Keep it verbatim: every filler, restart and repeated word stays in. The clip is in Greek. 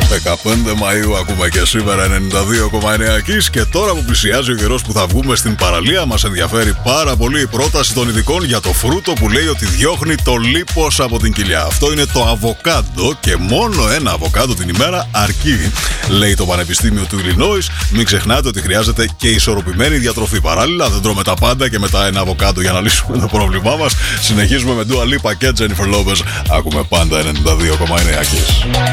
δεκαπέντε Μαΐου ακούμε και σήμερα ενενήντα δύο κόμμα εννέα Kiss. Και τώρα που πλησιάζει ο καιρός που θα βγούμε στην παραλία, μας ενδιαφέρει πάρα πολύ η πρόταση των ειδικών για το φρούτο που λέει ότι διώχνει το λίπος από την κοιλιά. Αυτό είναι το αβοκάντο και μόνο ένα αβοκάντο την ημέρα αρκεί, λέει το Πανεπιστήμιο του Ιλινόης. Μην ξεχνάτε ότι χρειάζεται και ισορροπημένη διατροφή. Παράλληλα, δεν τρώμε τα πάντα και μετά ένα αβοκάντο για να λύσουμε το πρόβλημά μας. Συνεχίζουμε με Dua Lipa και Jennifer Lopez. Ακούμε πάντα ενενήντα δύο κόμμα εννέα Kiss.